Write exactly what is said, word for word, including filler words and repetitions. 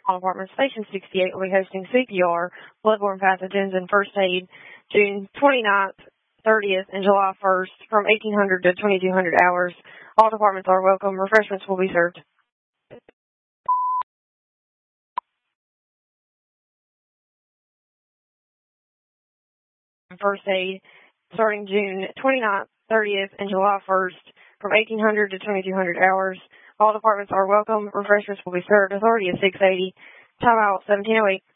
All departments, Station sixty-eight will be hosting C P R, bloodborne pathogens, and first aid June twenty-ninth, thirtieth, and July first from eighteen hundred to twenty-two hundred hours. All departments are welcome. Refreshments will be served. First aid starting June twenty-ninth, thirtieth, and July first from eighteen hundred to twenty-two hundred hours. All departments are welcome. Refreshments will be served. Authority is six eighty. Timeout seventeen oh eight.